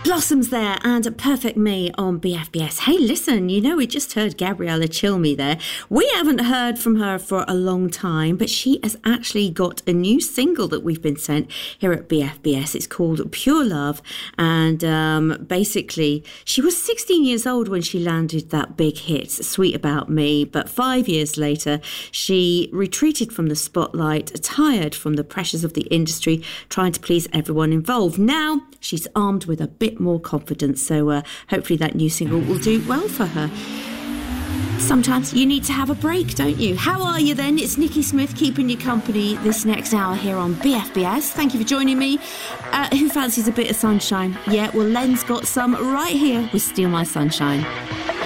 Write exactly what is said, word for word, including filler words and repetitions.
Blossoms there and Perfect Me on B F B S. Hey, listen, you know, we just heard Gabriella Cilmi there. We haven't heard from her for a long time, but she has actually got a new single that we've been sent here at B F B S. It's called Pure Love. And um, basically, she was sixteen years old when she landed that big hit, Sweet About Me. But five years later, she retreated from the spotlight, tired from the pressures of the industry, trying to please everyone involved. Now, she's armed with a bit more confidence, so uh, hopefully that new single will do well for her. Sometimes you need to have a break, don't you? How are you then? It's Nikki Smith keeping you company this next hour here on B F B S. Thank you for joining me. Uh, who fancies a bit of sunshine? Yeah, well, Len's got some right here with Steal My Sunshine.